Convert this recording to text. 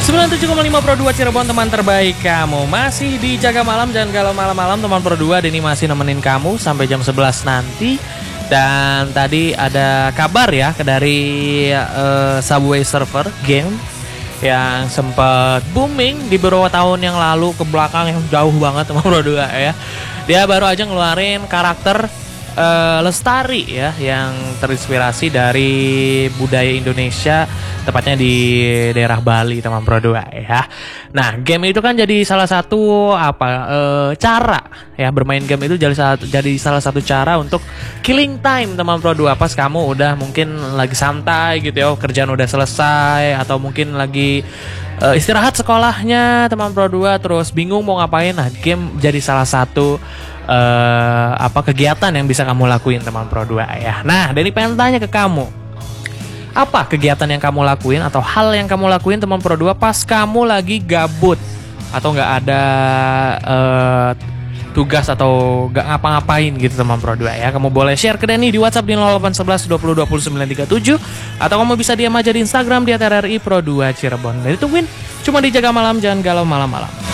97,5 Pro 2 Cirebon, teman terbaik kamu. Masih di Jaga Malam, jangan galau malam-malam teman Pro 2. Denny masih nemenin kamu sampai jam 11 nanti. Dan tadi ada kabar ya dari Subway Surfer game yang sempat booming di beberapa tahun yang lalu ke belakang yang jauh banget teman Pro 2 ya. Dia baru aja ngeluarin karakter Lestari ya, yang terinspirasi dari budaya Indonesia, tepatnya di daerah Bali teman Pro 2 ya. Nah, game itu kan jadi salah satu cara ya, bermain game itu jadi salah satu cara untuk killing time teman Pro 2 pas kamu udah mungkin lagi santai gitu ya, kerjaan udah selesai atau mungkin lagi istirahat sekolahnya teman Pro 2 terus bingung mau ngapain. Nah, game jadi salah satu kegiatan yang bisa kamu lakuin teman Pro 2 ya. Nah, Denny pengen tanya ke kamu, apa kegiatan yang kamu lakuin atau hal yang kamu lakuin teman Pro 2 pas kamu lagi gabut atau nggak ada tugas atau nggak ngapa-ngapain gitu teman Pro 2 ya. Kamu boleh share ke Denny di WhatsApp di 0811 20 20 937 atau kamu bisa diam aja di Instagram di @RRI Pro 2 Cirebon. Dan ditungguin cuma di Jaga Malam, jangan galau malam-malam.